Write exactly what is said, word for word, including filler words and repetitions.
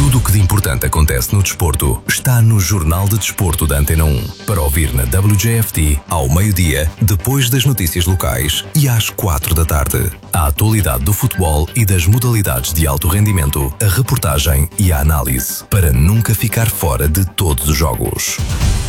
Tudo o que de importante acontece no desporto está no Jornal de Desporto da Antena um. Para ouvir na W J F T, ao meio-dia, depois das notícias locais e às quatro da tarde. A atualidade do futebol e das modalidades de alto rendimento, a reportagem e a análise, para nunca ficar fora de todos os jogos.